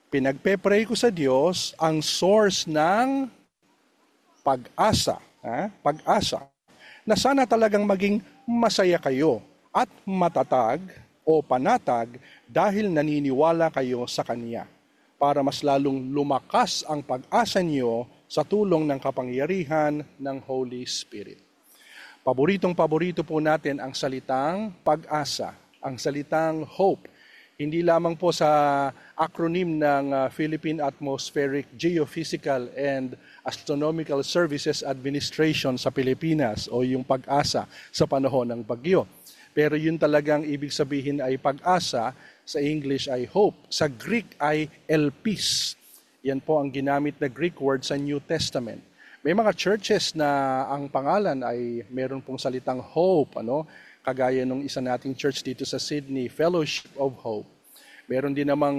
Pinagpe-pray ko sa Diyos ang source ng pag-asa, pag-asa, na sana talagang maging masaya kayo at matatag o panatag dahil naniniwala kayo sa Kanya para mas lalong lumakas ang pag-asa niyo sa tulong ng kapangyarihan ng Holy Spirit. Paboritong-paborito po natin ang salitang pag-asa, ang salitang hope. Hindi lamang po sa acronym ng Philippine Atmospheric, Geophysical and Astronomical Services Administration sa Pilipinas o yung pag-asa sa panahon ng bagyo. Pero yun talagang ibig sabihin ay pag-asa, sa English ay hope, sa Greek ay elpis. Yan po ang ginamit na Greek word sa New Testament. May mga churches na ang pangalan ay meron pong salitang hope, kagaya nung isa nating church dito sa Sydney, Fellowship of Hope. Meron din namang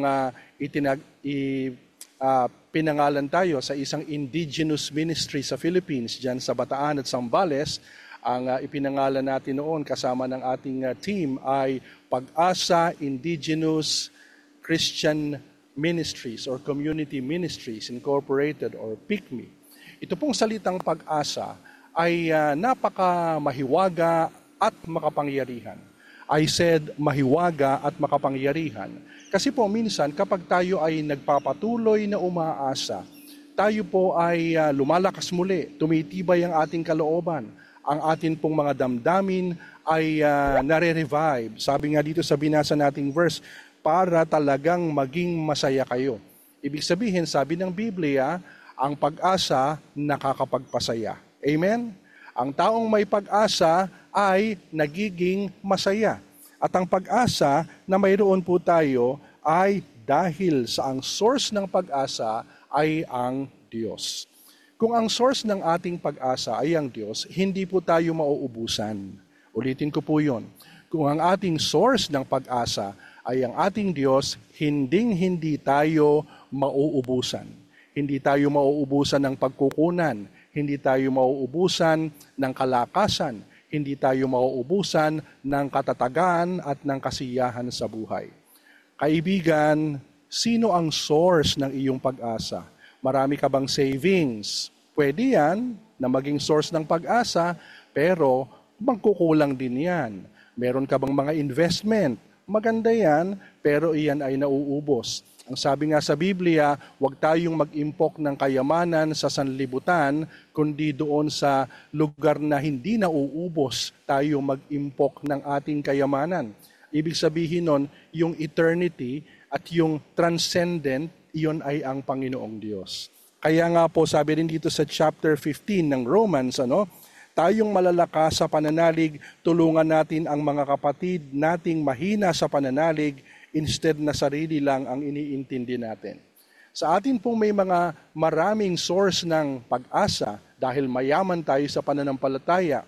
pinangalan tayo sa isang indigenous ministry sa Philippines, dyan sa Bataan at Zambales. Ang ipinangalan natin noon kasama ng ating team ay Pag-asa Indigenous Christian Ministries or Community Ministries Incorporated or PICMI. Ito pong salitang pag-asa ay napaka-mahiwaga at makapangyarihan. I said mahiwaga at makapangyarihan. Kasi po minsan kapag tayo ay nagpapatuloy na umaasa, tayo po ay lumalakas muli, tumitibay ang ating kalooban. Ang atin pong mga damdamin ay nare-revive. Sabi nga dito sa binasa nating verse, para talagang maging masaya kayo. Ibig sabihin, sabi ng Biblia, ang pag-asa nakakapagpasaya. Amen? Ang taong may pag-asa ay nagiging masaya. At ang pag-asa na mayroon po tayo ay dahil sa ang source ng pag-asa ay ang Diyos. Kung ang source ng ating pag-asa ay ang Diyos, hindi po tayo mauubusan. Ulitin ko po yun. Kung ang ating source ng pag-asa ay ang ating Diyos, hindi tayo mauubusan. Hindi tayo mauubusan ng pagkukunan. Hindi tayo mauubusan ng kalakasan. Hindi tayo mauubusan ng katatagan at ng kasiyahan sa buhay. Kaibigan, sino ang source ng iyong pag-asa? Marami ka bang savings? Pwede yan na maging source ng pag-asa, pero magkukulang din yan. Meron ka bang mga investment? Maganda yan, pero iyan ay nauubos. Ang sabi nga sa Biblia, huwag tayong mag-impok ng kayamanan sa sanlibutan, kundi doon sa lugar na hindi nauubos tayo mag-impok ng ating kayamanan. Ibig sabihin nun, yung eternity at yung transcendent, iyon ay ang Panginoong Diyos. Kaya nga po, sabi rin dito sa chapter 15 ng Romans, tayong malalakas sa pananalig, tulungan natin ang mga kapatid nating mahina sa pananalig, instead na sarili lang ang iniintindi natin. Sa atin pong may mga maraming source ng pag-asa dahil mayaman tayo sa pananampalataya.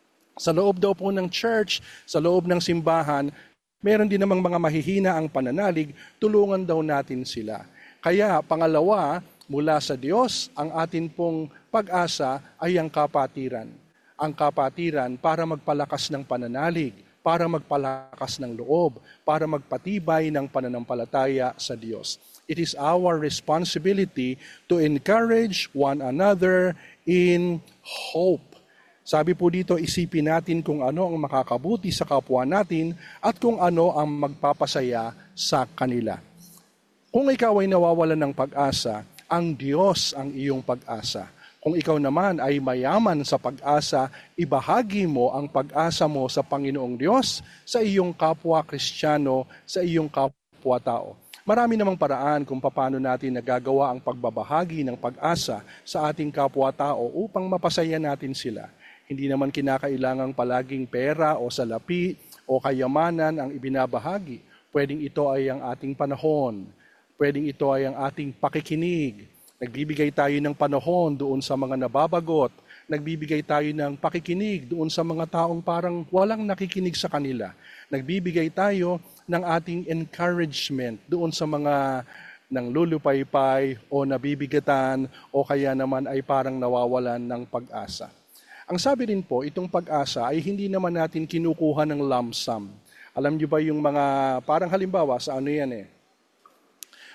Sa loob daw po ng church, sa loob ng simbahan, meron din namang mga mahihina ang pananalig, tulungan daw natin sila. Kaya pangalawa, mula sa Diyos, ang atin pong pag-asa ay ang kapatiran. Ang kapatiran para magpalakas ng pananalig, para magpalakas ng loob, para magpatibay ng pananampalataya sa Diyos. It is our responsibility to encourage one another in hope. Sabi po dito, isipin natin kung ano ang makakabuti sa kapwa natin at kung ano ang magpapasaya sa kanila. Kung ikaw ay nawawalan ng pag-asa, ang Diyos ang iyong pag-asa. Kung ikaw naman ay mayaman sa pag-asa, ibahagi mo ang pag-asa mo sa Panginoong Diyos, sa iyong kapwa Kristiyano, sa iyong kapwa-tao. Marami namang paraan kung paano natin nagagawa ang pagbabahagi ng pag-asa sa ating kapwa-tao upang mapasaya natin sila. Hindi naman kinakailangang palaging pera o salapi o kayamanan ang ibinabahagi. Pwedeng ito ay ang ating panahon. Pwedeng ito ay ang ating pakikinig. Nagbibigay tayo ng panahon doon sa mga nababagot. Nagbibigay tayo ng pakikinig doon sa mga taong parang walang nakikinig sa kanila. Nagbibigay tayo ng ating encouragement doon sa mga nang lulupaypay o nabibigatan o kaya naman ay parang nawawalan ng pag-asa. Ang sabi rin po, itong pag-asa ay hindi naman natin kinukuha ng lump sum. Alam niyo ba yung mga, parang halimbawa sa ano yan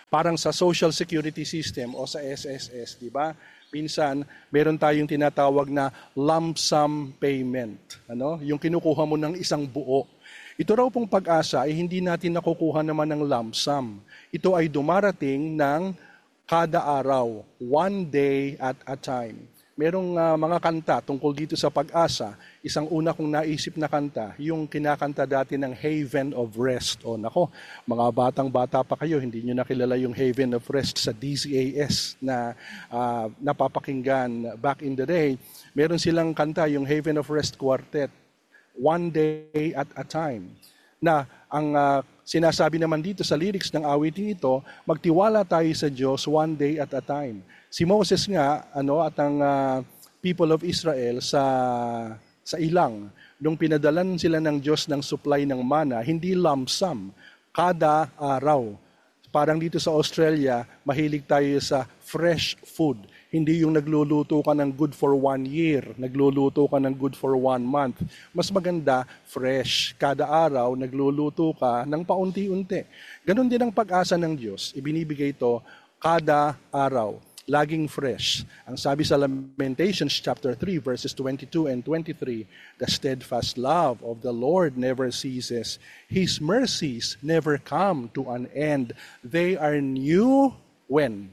Parang sa Social Security System o sa SSS, di ba? Minsan, meron tayong tinatawag na lump sum payment. Yung kinukuha mo ng isang buo. Ito raw pong pag-asa ay hindi natin nakukuha naman ng lump sum. Ito ay dumarating ng kada araw, one day at a time. Merong mga kanta tungkol dito sa pag-asa. Isang una kong naisip na kanta, yung kinakanta dati ng Haven of Rest. O nako, mga batang-bata pa kayo, hindi nyo nakilala yung Haven of Rest sa DZAS na napapakinggan back in the day. Meron silang kanta, yung Haven of Rest Quartet, one day at a time. Na ang sinasabi naman dito sa lyrics ng awiting ito, magtiwala tayo sa Diyos one day at a time. Si Moses nga at ang people of Israel sa ilang, nung pinadalan sila ng Diyos ng supply ng mana, hindi lump sum, kada araw. Parang dito sa Australia, mahilig tayo sa fresh food. Hindi yung nagluluto ka ng good for 1 year, nagluluto ka ng good for 1 month. Mas maganda, fresh. Kada araw, nagluluto ka ng paunti-unti. Ganon din ang pag-asa ng Diyos. Ibinibigay ito kada araw. Laging fresh. Ang sabi sa Lamentations chapter 3 verses 22 and 23, the steadfast love of the Lord never ceases. His mercies never come to an end. They are new when?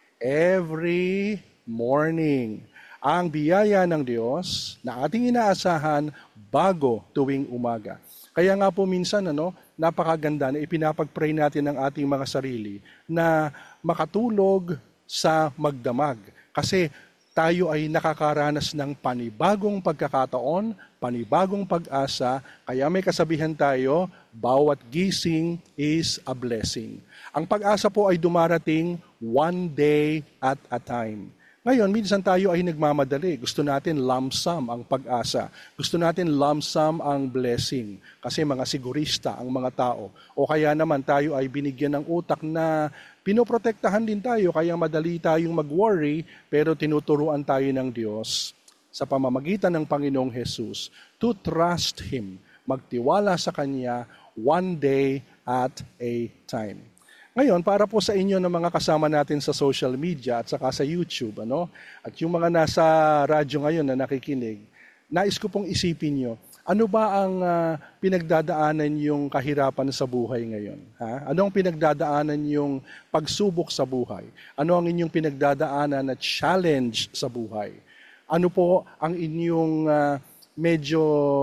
Every morning. Ang biyaya ng Diyos na ating inaasahan bago tuwing umaga. Kaya nga po minsan napakaganda na ipinapag-pray natin ang ating mga sarili na makatulog sa magdamag. Kasi tayo ay nakakaranas ng panibagong pagkakataon, panibagong pag-asa, kaya may kasabihan tayo, bawat gising is a blessing. Ang pag-asa po ay dumarating one day at a time. Ngayon, minsan tayo ay nagmamadali. Gusto natin lump sum ang pag-asa. Gusto natin lump sum ang blessing. Kasi mga sigurista ang mga tao. O kaya naman tayo ay binigyan ng utak na pinoprotektahan din tayo, kaya madali tayong mag-worry, pero tinuturuan tayo ng Diyos sa pamamagitan ng Panginoong Jesus to trust Him, magtiwala sa Kanya one day at a time. Ngayon, para po sa inyo ng mga kasama natin sa social media at saka sa YouTube, at yung mga nasa radyo ngayon na nakikinig, nais ko pong isipin nyo, ano ba ang pinagdadaanan yung kahirapan sa buhay ngayon? Ano ang pinagdadaanan yung pagsubok sa buhay? Ano ang inyong pinagdadaanan na challenge sa buhay? Ano po ang inyong medyo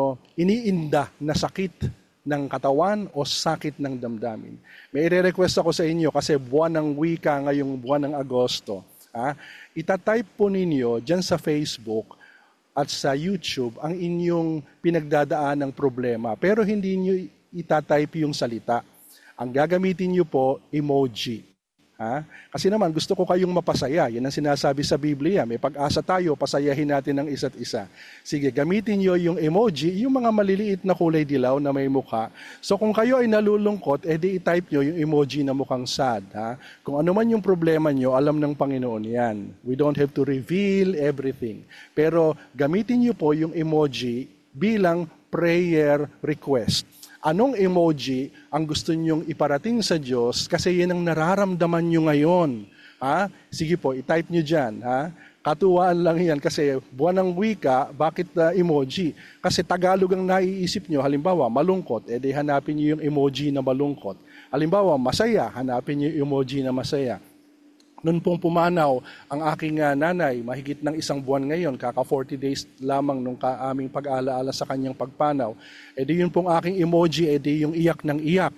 iniinda na sakit ng katawan o sakit ng damdamin? May i-request ako sa inyo kasi buwan ng wika ngayong buwan ng Agosto. Itatype po ninyo dyan sa Facebook at sa YouTube ang inyong pinagdadaan ng problema. Pero hindi nyo itatype yung salita. Ang gagamitin nyo po, emoji. Kasi naman gusto ko kayong mapasaya. Yan ang sinasabi sa Biblia. May pag-asa tayo, pasayahin natin ang isa't isa. Sige, gamitin nyo yung emoji, yung mga maliliit na kulay dilaw na may mukha. So kung kayo ay nalulungkot, edi i-type nyo yung emoji na mukhang sad. Kung ano man yung problema nyo, alam ng Panginoon yan. We don't have to reveal everything. Pero gamitin nyo po yung emoji bilang prayer request. Anong emoji ang gusto nyong iparating sa Diyos kasi yan ang nararamdaman nyo ngayon. Sige po, i-type nyo dyan. Katuwaan lang yan kasi buwan ng wika, bakit emoji? Kasi Tagalog ang naiisip nyo. Halimbawa, malungkot, edi hanapin nyo yung emoji na malungkot. Halimbawa, masaya, hanapin nyo yung emoji na masaya. Noon pong pumanaw ang aking nanay, mahigit ng 1 buwan ngayon, kaka 40 days lamang nung aming pag-alaala sa kanyang pagpanaw. Edi yun pong aking emoji, edi yung iyak ng iyak.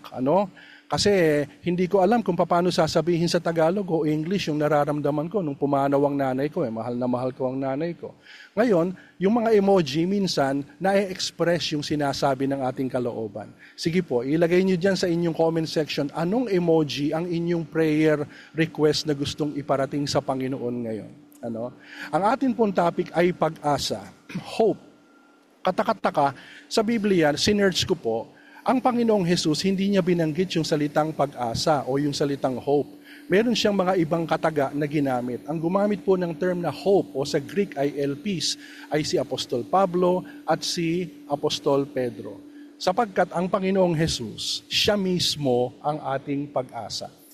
Kasi hindi ko alam kung paano sasabihin sa Tagalog o English yung nararamdaman ko nung pumanaw ang nanay ko. Mahal na mahal ko ang nanay ko. Ngayon, yung mga emoji minsan na-express yung sinasabi ng ating kalooban. Sige po, ilagay nyo dyan sa inyong comment section anong emoji ang inyong prayer request na gustong iparating sa Panginoon ngayon. Ang atin pong topic ay pag-asa, hope. Katakataka, sa Biblia, sinerch ko po, ang Panginoong Jesus, hindi niya binanggit yung salitang pag-asa o yung salitang hope. Meron siyang mga ibang kataga na ginamit. Ang gumamit po ng term na hope o sa Greek ay elpis ay si Apostol Pablo at si Apostol Pedro. Sapagkat ang Panginoong Jesus, siya mismo ang ating pag-asa.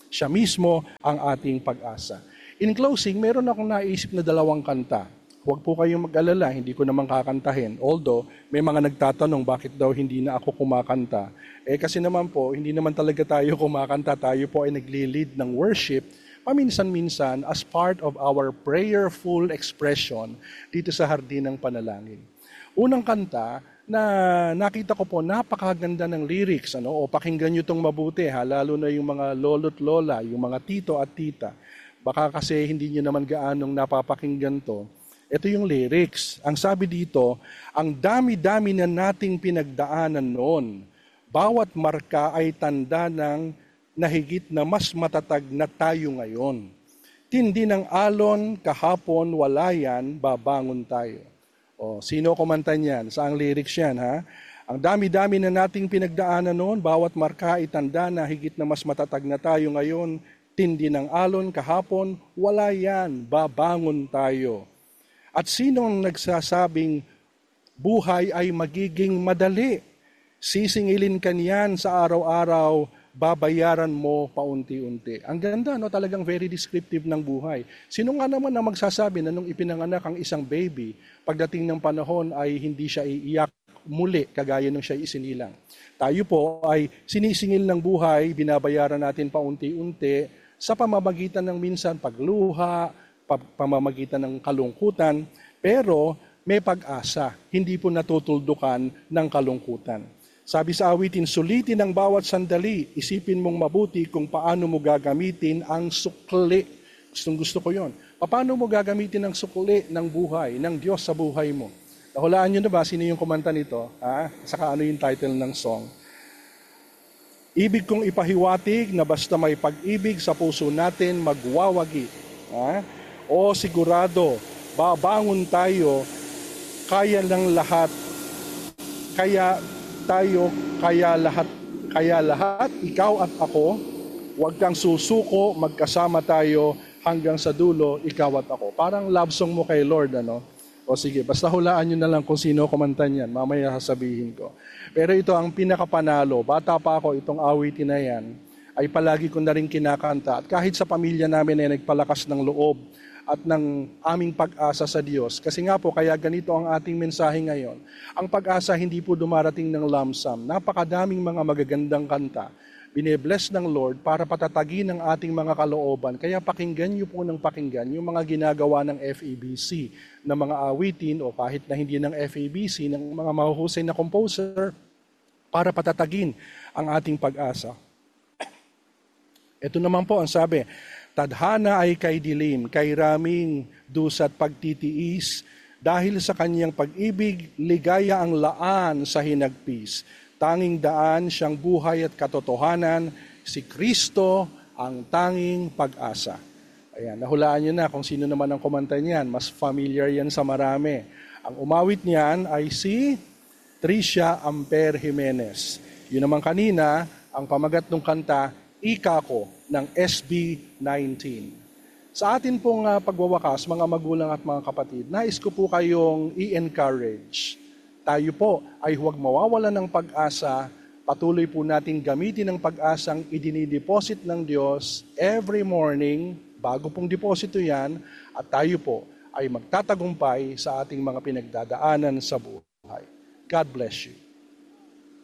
Siya mismo ang ating pag-asa. In closing, meron akong naisip na 2 kanta. Huwag po kayong mag-alala, hindi ko naman kakantahin. Although, may mga nagtatanong bakit daw hindi na ako kumakanta. Kasi naman po, hindi naman talaga tayo kumakanta. Tayo po ay nagli-lead ng worship paminsan-minsan as part of our prayerful expression dito sa Hardin ng Panalangin. Unang kanta na nakita ko po napakaganda ng lyrics, o pakinggan nyo itong mabuti, lalo na yung mga lolo't lola, yung mga tito at tita. Baka kasi hindi nyo naman gaanong napapakinggan to. Ito yung lyrics. Ang sabi dito, ang dami-dami na nating pinagdaanan noon. Bawat marka ay tanda ng nahigit na mas matatag na tayo ngayon. Tindi ng alon, kahapon, wala yan, babangon tayo. Sino kumanta niyan? Saang lyrics yan, ha? Ang dami-dami na nating pinagdaanan noon, bawat marka ay tanda na higit na mas matatag na tayo ngayon. Tindi ng alon, kahapon, wala yan, babangon tayo. At sinong nagsasabing buhay ay magiging madali? Sisingilin ka niyan sa araw-araw, babayaran mo paunti-unti. Ang ganda, talagang very descriptive ng buhay. Sino nga naman ang magsasabi na nung ipinanganak ang isang baby, pagdating ng panahon ay hindi siya iiyak muli, kagaya nung siya isinilang. Tayo po ay sinisingil ng buhay, binabayaran natin paunti-unti, sa pamamagitan ng minsan pagluha, pamamagitan ng kalungkutan, pero may pag-asa, hindi po natutuldukan ng kalungkutan. Sabi sa awitin, sulitin ang bawat sandali, isipin mong mabuti kung paano mo gagamitin ang sukli. Gusto ko yon. Paano mo gagamitin ang sukli ng buhay, ng Diyos sa buhay mo? Nahulaan nyo na ba sino yung kumanta nito? Saka ano yung title ng song? Ibig kong ipahiwatig na basta may pag-ibig sa puso natin, magwawagi. O sigurado, babangon tayo, kaya lang lahat, kaya lahat, ikaw at ako, huwag kang susuko, magkasama tayo hanggang sa dulo, ikaw at ako. Parang love song mo kay Lord, O sige, basta hulaan nyo na lang kung sino kumanta niyan, mamaya sasabihin ko. Pero ito ang pinakapanalo, bata pa ako, itong awitin na yan, ay palagi ko na rin kinakanta. At kahit sa pamilya namin ay nagpalakas ng loob, at ng aming pag-asa sa Diyos. Kasi nga po, kaya ganito ang ating mensahe ngayon. Ang pag-asa hindi po dumarating ng lump sum. Napakadaming mga magagandang kanta. Bine-bless ng Lord para patatagin ang ating mga kalooban. Kaya pakinggan niyo po ng pakinggan yung mga ginagawa ng FEBC na mga awitin o kahit na hindi ng FEBC, ng mga mahuhusay na composer para patatagin ang ating pag-asa. Ito naman po ang sabi, tadhana ay kay dilim, kay raming dusa't pagtitiis, dahil sa kanyang pag-ibig, ligaya ang laan sa hinagpis. Tanging daan siyang buhay at katotohanan, si Kristo ang tanging pag-asa. Ayan, nahulaan niyo na kung sino naman ang kumanta niyan. Mas familiar yan sa marami. Ang umawit niyan ay si Tricia Amper Jimenez. Yun naman kanina, ang pamagat ng kanta, Ika Ko ng SB19. Sa atin pong pagwawakas, mga magulang at mga kapatid, nais ko po kayong i-encourage. Tayo po ay huwag mawawalan ng pag-asa, patuloy po nating gamitin ang pag-asang idinideposit ng Diyos every morning, bago pong deposito yan, at tayo po ay magtatagumpay sa ating mga pinagdadaanan sa buhay. God bless you.